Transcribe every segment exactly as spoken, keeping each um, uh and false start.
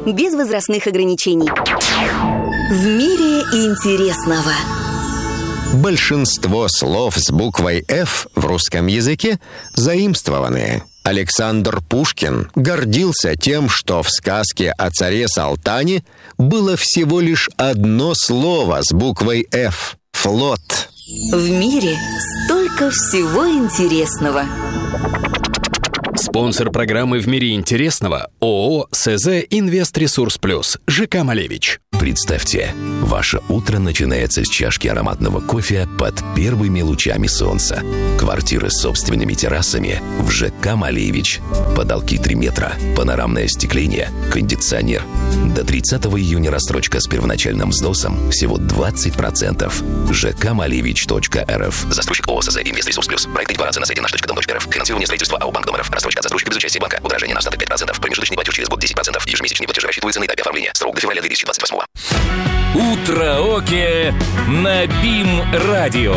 без возрастных ограничений. В мире интересного. Большинство слов с буквой «Ф» в русском языке заимствованные. Александр Пушкин гордился тем, что в сказке о царе Салтане было всего лишь одно слово с буквой «Ф» — «флот». В мире столько всего интересного. Спонсор программы «В мире интересного» ООО «СЗ Инвестресурс Плюс» ЖК «Малевич». Представьте, ваше утро начинается с чашки ароматного кофе под первыми лучами солнца. Квартиры с собственными террасами в ЖК «Малевич». Потолки три метра, панорамное остекление, кондиционер. До тридцатого июня рассрочка с первоначальным взносом всего двадцать процентов. ЖК Малевич точка эр эф. Застройщик ООО «СЗ Инвестресурс Плюс». Проект информации на сайте наш точка дом точка эр эф. Финансирование строительства АО «Банк Домаров». Рассрочка от застройщика без участия банка. Удорожание на остаток пять процентов. Промежуточный платеж через год десять процентов. Ежемесячные платежи рассчитываются на этапе оформления. Срок до февраля две тысячи двадцать восьмого. Утро-оке на БИМ-радио.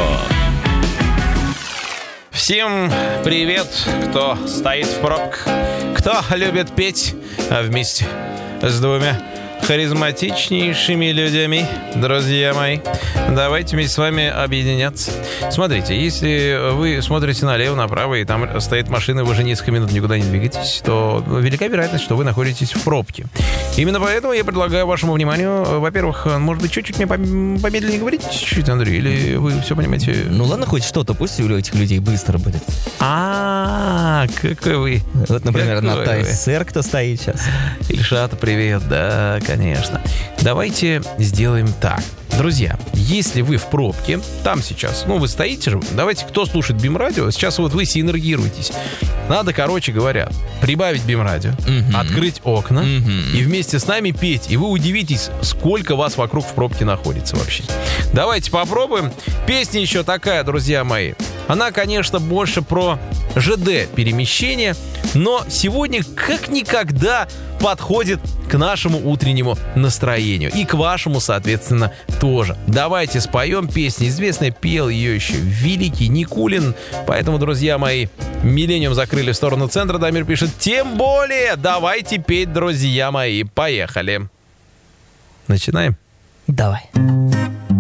Всем привет, кто стоит в пробках, кто любит петь вместе с двумя харизматичнейшими людьми, друзья мои. Давайте вместе с вами объединяться. Смотрите, если вы смотрите налево, направо, и там стоит машина, вы уже несколько минут никуда не двигаетесь, то велика вероятность, что вы находитесь в пробке. Именно поэтому я предлагаю вашему вниманию, во-первых, может быть, чуть-чуть мне помедленнее говорить, чуть-чуть, Андрей, или вы все понимаете? Ну ладно, хоть что-то, пусть у этих людей быстро будет. А, какой вы. Вот, например, какой на ТСР кто стоит сейчас. Ильшата, привет, да, конечно. Давайте сделаем так. Друзья, если вы в пробке, там сейчас, ну, вы стоите же, давайте, кто слушает БИМ-радио, сейчас вот вы синергируетесь. Надо, короче говоря, прибавить БИМ-радио, uh-huh. открыть окна uh-huh. и вместе с нами петь. И вы удивитесь, сколько вас вокруг в пробке находится вообще. Давайте попробуем. Песня еще такая, друзья мои. Она, конечно, больше про ЖД перемещение, но сегодня как никогда подходит к нашему утреннему настроению. И к вашему, соответственно, тоже. Давайте споем песню. Известная, пел ее еще великий Никулин. Поэтому, друзья мои, «Миллениум» закрыли в сторону центра. Дамир пишет: тем более давайте петь, друзья мои. Поехали. Начинаем? Давай.